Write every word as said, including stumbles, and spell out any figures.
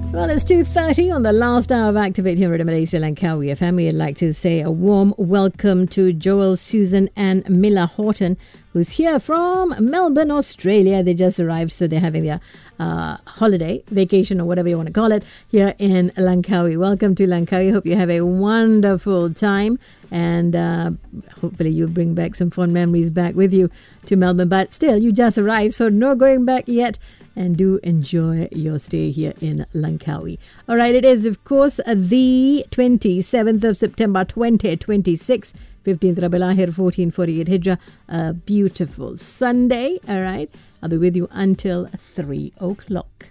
Well, it's two thirty on the last hour of Activate here at Malaysia Langkawi F M. We'd like to say a warm welcome to Joel, Susan and Mila Horton, who's here from Melbourne, Australia. They just arrived, so they're having their uh, holiday, vacation or whatever you want to call it, here in Langkawi. Welcome to Langkawi. Hope you have a wonderful time. And uh, hopefully you'll bring back some fond memories back with you to Melbourne. But still, you just arrived, so no going back yet. And do enjoy your stay here in Langkawi. All right, it is, of course, the twenty-seventh of September, twenty twenty-six, fifteenth Rabiul Akhir, fourteen forty-eight Hijrah. A beautiful Sunday, all right? I'll be with you until three o'clock.